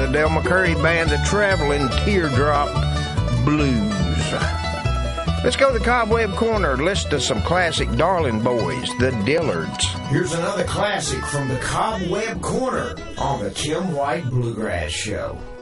Del McCurry Band, the Traveling Teardrop Blues. Let's go to the Cobweb Corner. Listen to some classic Darling Boys, the Dillards. Here's another classic from the Cobweb Corner on the Tim White Bluegrass Show.